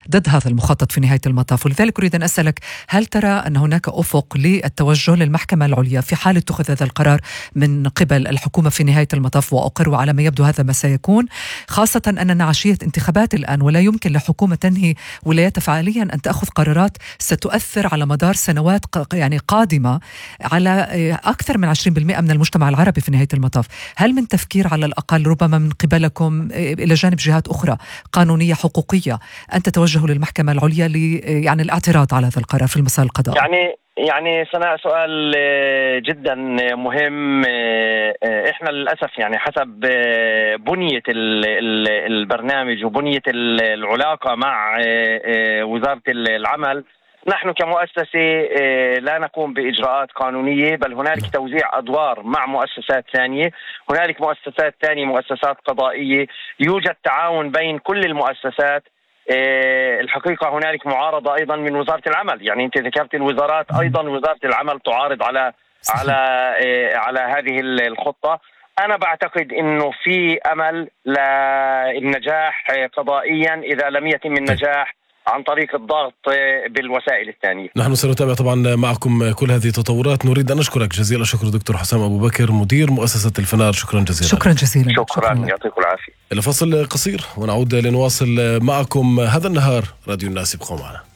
ضد هذا المخطط في نهاية المطاف. ولذلك أريد أن أسألك، هل ترى أن هناك أفق للتوجه للمحكمة العليا في حال اتخذ هذا القرار من قبل الحكومة في نهاية المطاف؟ وأقر على ما يبدو هذا ما سيكون، خاصة أننا عشية انتخابات الآن، ولا يمكن لحكومة تنهي ولايتها فعليا أن تأخذ قرارات ستؤثر على مدار سنوات يعني قادمة على أكثر من 20% من المجتمع العربي في نهاية المطاف. هل من تفكير على الأقل ربما من قبلكم إلى جانب جهات أخرى قانونية حقوقية أن تتوجهوا للمحكمة العليا يعني الاعتراض على هذا القرار في المسار القضائي؟ يعني سناء، سؤال جدا مهم. احنا للأسف يعني حسب بنية البرنامج وبنية العلاقة مع وزارة العمل، نحن كمؤسسة لا نقوم بإجراءات قانونية، بل هنالك توزيع أدوار مع مؤسسات ثانية. هنالك مؤسسات ثانية، مؤسسات قضائية، يوجد تعاون بين كل المؤسسات. الحقيقة هنالك معارضة أيضا من وزارة العمل، يعني أنت ذكرت الوزارات، أيضا وزارة العمل تعارض على هذه الخطة. أنا بعتقد أنه في أمل للنجاح قضائيا إذا لم يتم النجاح عن طريق الضغط بالوسائل الثانية. نحن سنتابع طبعا معكم كل هذه التطورات. نريد أن أشكرك جزيل الشكر دكتور حسام أبو بكر، مدير مؤسسة الفنار. شكرا جزيلا. شكرا جزيلا. شكرا، يعطيكم العافية. إلى فاصل قصير ونعود لنواصل معكم هذا النهار. راديو الناس، ابقوا معنا.